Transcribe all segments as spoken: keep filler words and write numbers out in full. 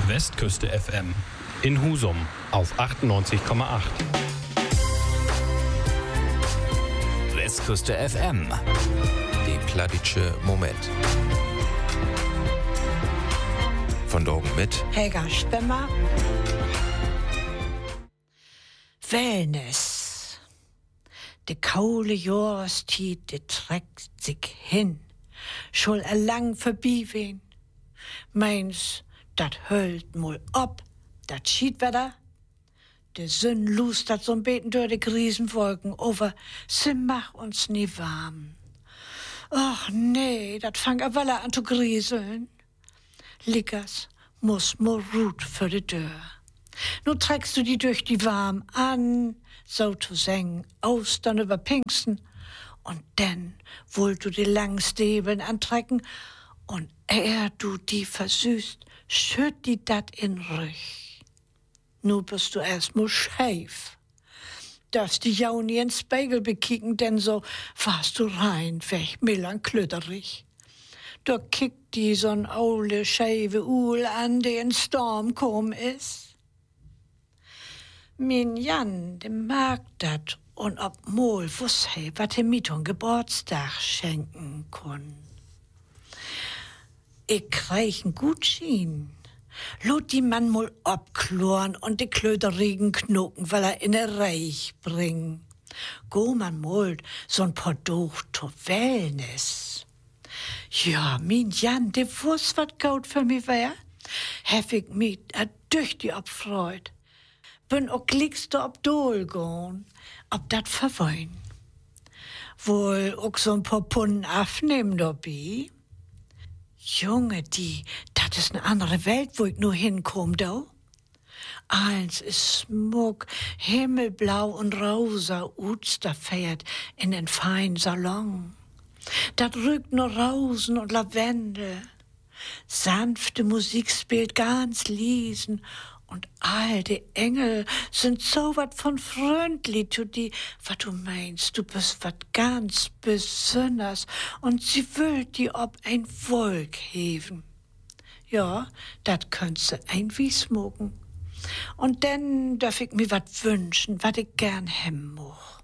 Westküste F M in Husum auf achtundneunzig Komma acht. Westküste F M. Die Pladitsche Moment. Von Dogen mit Helga Spemmer. Wellness. De kaule Jahrestied, de trägt sich hin. Schol er lang vorbei wen. Meins, dat hölt mol ob, dat schied wetter. De Sonn lustert so'n beten durch de Riesenwolken over, sie mach uns nie warm. Ach nee, dat fang a Welle an zu grieseln. Lickers muss mo Rut für de Dörr. Nu trägst du die durch die warm an, so zu singen, Austern über Pfingsten. Und dann wollt du die langen Stäbeln antrecken und er du die versüßt, schütt die dat in Rüch. Nu bist du erstmal scheif. Darfst die jau nie in Spiegel bekicken, denn so warst du rein, weg, melanklöderig. Da kickt die so'n aule, scheive Uhl an, die in Storm kom is. Min Jan, dem mag dat, und ob mol wuss he, wat he mit on Geburtstag schenken kon. Ich krieg n Gutschein. Lot die Mann mol abkloren und die klöderigen Knoken, weil er in er Reich bring. Go man mol so'n paar Doch to Wellness. Ja, min Jan, de wuss wat gaut für mi wär, hef ich mi a durch die abfreut. Bin auch glickst du ob Dol gehen, ob dat verwein. Wohl auch so ein paar Punnen aufnehmen dabei. Junge, die, dat is eine andere Welt, wo ich nur hinkomm, da. Eins ist Smog, himmelblau und rosa, Utster fährt in den feinen Salon. Dat rückt nur Rosen und Lavendel. Sanfte Musik spielt ganz leisen. Und all die Engel sind so wat von freundlich zu die, wat du meinst, du bist wat ganz besonders und sie will die ob ein Volk heben. Ja, dat könnt sie ein wie smoken. Und dann darf ich mir wat wünschen, wat ich gern hem moch.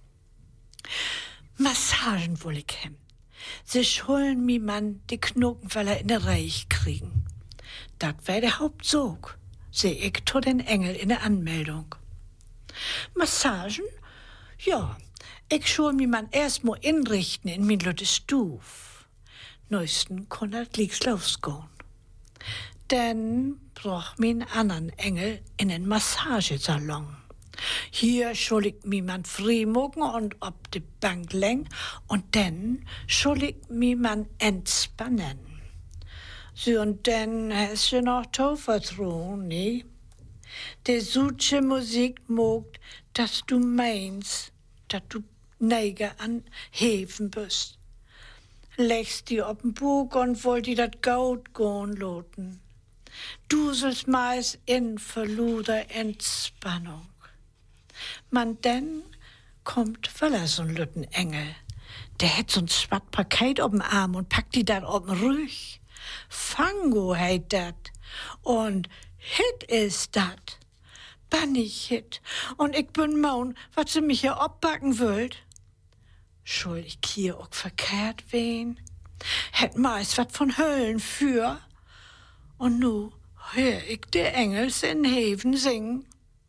Massagen will ich hem. Sie schulden mi Mann die Knokenfeller in der Reich kriegen. Dat wär der Hauptsog. Seh ich to den Engel in der Anmeldung. Massagen? Ja, ich schul mi man erst mo inrichten in min lütte Stuf. Neuesten kon er glieks losgehen. Denn brauch min anderen Engel in den Massagesalon. Hier schul ich mi man frimogen und ob de Bank läng und dann schul ich mi man entspannen. So, und dann hast du noch Tauvertrauen, ne? Die suche Musik mogt, dass du meinst, dass du Neiger an Häfen bist. Legst die ob'n Bug und wollt die dat Gaut gehen loten. Du sollst meist in verluder Entspannung. Man denn kommt weil so'n lütten Engel. Der hätt so'n schwatt Paket ob'n Arm und packt die dat ob'n Rüch. Fango heit dat. Und Hit is dat. Banni Hit. Und ich bin maun, wat sie mich hier abbacken wollt. Schuld ich hier auch verkehrt wen? Hätt meist wat von Höllen für. Und nu hör ich de Engels in Heven singen.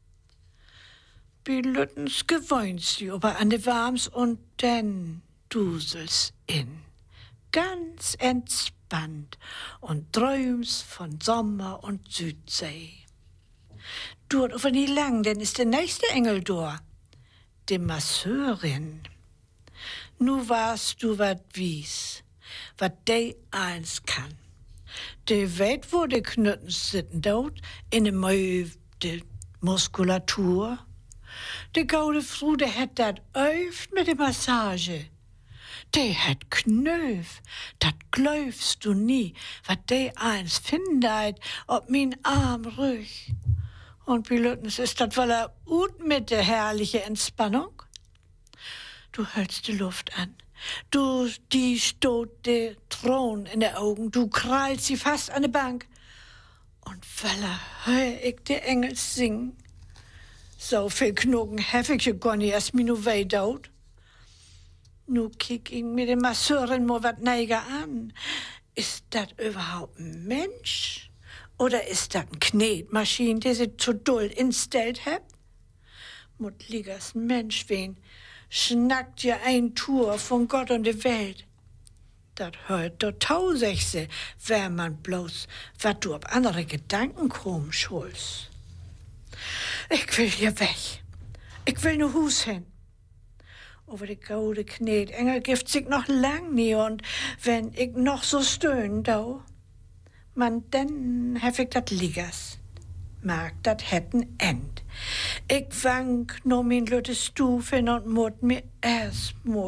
Bi Lüttens gewöhnt sie aber an de Warms und denn duselst in. Ganz entspannt und träumst von Sommer und Südsee. Dort aber nie lang, denn ist der nächste Engel dort, die Masseurin. Nu warst du wat wies, wat de eins kann. De weet wo de Knütten sitten dort, in de Mäu, de Muskulatur. De gaude Frau, de het dat öft mit de Massage. De het knöf, dat glaubst du nie, wat de eins findet ob min Arm rüch. Und Pilotens ist dat weil er ut mit der herrliche Entspannung? Du hältst die Luft an. Du, die stot der Thron in der Augen. Du krallst sie fast an der Bank. Und Weller hör ich de Engel singen. So viel Knogen hef ich ja gar nicht erst mir nu weidaut. Nu kick ich mir den Masseurin mal wat neiger an. Ist dat überhaupt ein Mensch? Oder ist dat ein Knetmaschine, die sie zu doll instellt hat? Mut liegers ein Mensch wen, schnackt ja ein Tour von Gott und der Welt. Dat hört do tausechse, wär man bloß, wat du ob andere Gedanken krumm schulst. Ich will hier weg. Ich will nu Hus hin. Over de gouden Knetengel gift sich noch lang nie und wenn ich noch so stöhn dau, man denn hef ich dat liegers. Mag dat hätten end. Ich wank no min lütte Stufe und mut mir erst